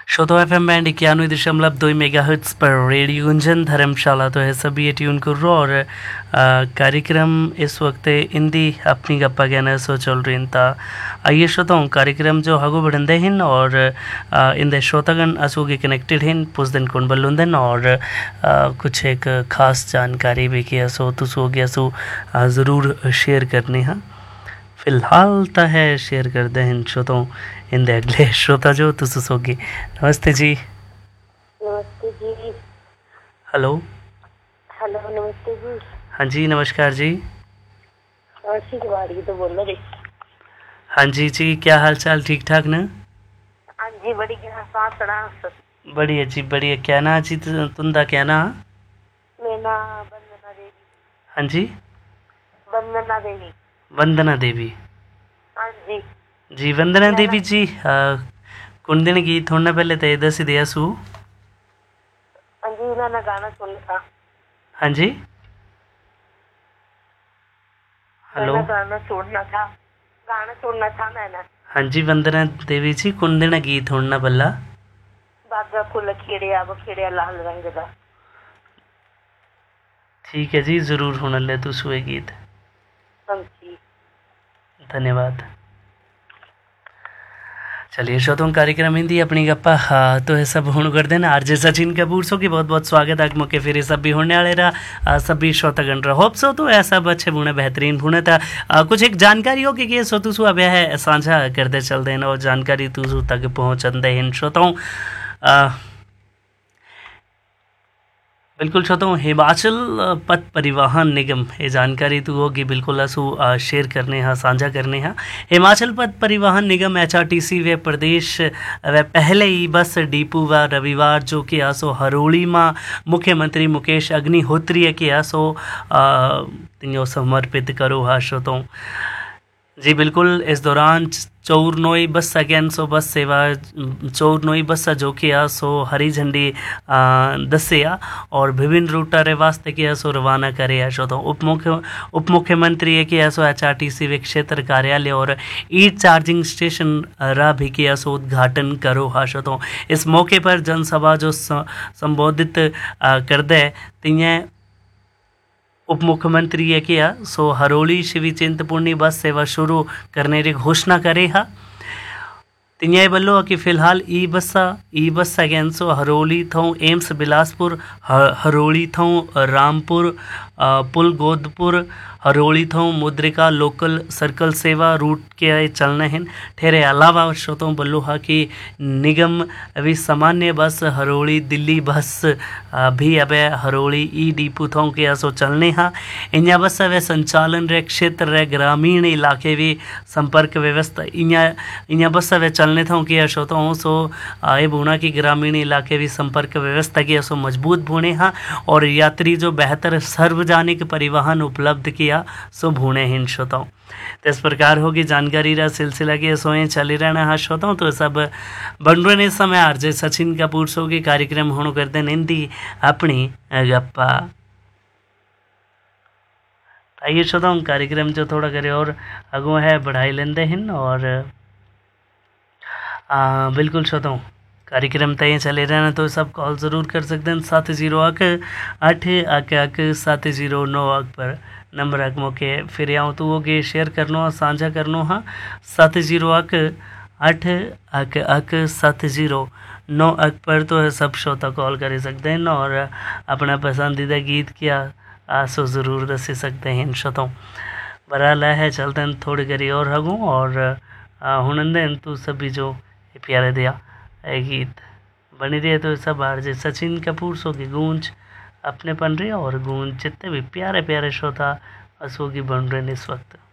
श्रोतो FM band 91.2 megahertz पर radio Gunjan धर्मशाला तो है सभी ट्यून करो और कार्यक्रम इस वक्त हिंदी अपनी गप्पा कहना सो चल रही था। आइए श्रोताओं कार्यक्रम जो हगो बढ़ंदे हैं और इंदे श्रोतागण असो के कनेक्टेड हैं पुस दिन कौन बल्लुंदन और कुछ एक खास जानकारी भी किया सो तो सो गया सो ज़रूर शेयर करनी है। फिलहाल तो है शेयर कर दे हैं श्रोताओं इंदे अगले श्रोता जो तो सोगी। नमस्ते जी। नमस्ते जी। हेलो हेलो नमस्ते जी। हाँ जी नमस्कार जी। अर्शी तिवारी तो बोल रही। हाँ जी जी क्या हाल चाल ठीक ठाक ना? हाँ जी बढ़िया सासड़ा बढ़िया जी बढ़िया। क्या ना जी तुंदा क्या ना? मेरा वंदना देवी। हाँ जी वंदना देवी। वंदना देवी। हाँ जी जी वंदना देवी जी कुन दिन गीत थोड़ा पहले तो दस दिया सू। हाँ जी उन्होंने गाना सुना था। हाँ जी हेलो गाना सुनना था। गाना सुनना था मैंने। हाँ जी वंदना देवी जी कुन दिन गीत थोड़ा बल्ला बागा फुल खिड़िया बखिड़िया लाल रंग दा। ठीक है जी ज़रूर होने ले तू सुए गीत। हाँ जी धन्यवाद। चलिए श्रोतों कार्यक्रम हिंदी अपनी गप्पा तो है सब होने कर देना आरजे सचिन कपूर सो की बहुत बहुत स्वागत है मौके फिर सब भी होने वाले रहा सभी श्रोतागण रहा होप सो तो ऐसा अच्छे बुने बेहतरीन बुने था कुछ एक जानकारी हो कि सो तू अब है साझा करते चल देना और जानकारी तू तक पहुँच दे इन श्रोताओं बिल्कुल श्रोताओं हिमाचल पथ परिवहन निगम ये जानकारी तो होगी बिल्कुल असु शेयर करने हैं साझा करने हैं। हिमाचल पथ परिवहन निगम HRTC वे प्रदेश व पहले ही बस डिपो व रविवार जो कि आसो हरोली में मुख्यमंत्री मुकेश अग्निहोत्री के आसो समर्पित करो हा श्रोताओं। जी बिल्कुल इस दौरान चौरनोई बस अगेन सो बस सेवा चौरनोई बस जो कि सो हरी झंडी दसिया और विभिन्न रूटा रे वास्ते किया सो रवाना करे सो तो उप मुख्यमंत्री के सो HRTC वे क्षेत्र कार्यालय और ई चार्जिंग स्टेशन रा भी किया सो उद्घाटन करो हाशो तो इस मौके पर जनसभा जो संबोधित कर दे तीन उप मुख्यमंत्री ये किया सो हरोली शिवी चिंतपूर्णी बस सेवा शुरू करने की घोषणा करे हा तिन्याय बल्लो कि फिलहाल ई बस अगेन सो हरोली थो एम्स बिलासपुर हरोली थो रामपुर पुल गोदपुर हरोली थो मुद्रिका लोकल सर्कल सेवा रूट के चलने हैं ठहरे अलावा श्रोतों बल्लो हा कि निगम अभी सामान्य बस हरोली दिल्ली बस भी अब हरोली ई डिपो थों के सो चलने हाँ इन बस वे संचालन रे क्षेत्र रे ग्रामीण इलाके भी संपर्क व्यवस्था इन बस वे चलने थों के श्रोतों सो ये बुना की ग्रामीण इलाके भी संपर्क व्यवस्था की सो मजबूत भूने हाँ और यात्री जो बेहतर सार्वजनिक परिवहन उपलब्ध किया सो भूने हिन श्रोताओं। तो इस प्रकार होगी जानकारी रा सिलसिला के सोए चली रहना हाँ श्रोताओं तो सब बन इस समय आरजे सचिन कपूर सो के कार्यक्रम होनो करते हिंदी अपनी गप्पा। आइए श्रोताओं कार्यक्रम जो थोड़ा करे और अगो है बढ़ाई लेंदे हिन और बिल्कुल श्रोताओं कार्यक्रम तय चले रहना तो सब कॉल ज़रूर कर सकते हैं 70 पर नंबर अक मौके फिर आऊँ तो वो के शेयर करनो साझा करनो हाँ 70 पर तो सब श्रोता कॉल कर सकते हैं और अपना पसंदीदा गीत क्या आसो ज़रूर दस सकते हैं श्रोताओं। बहरहाल है चलते हैं थोड़ी करी और हगूँ और हुनंदन तू सभी जो प्यारे दिया गीत बनी रही तो सब आरजे सचिन कपूर सो की गूंज अपने बन रही और गूंज जितने भी प्यारे प्यारे श्रोता असो की बन रहे इस वक्त।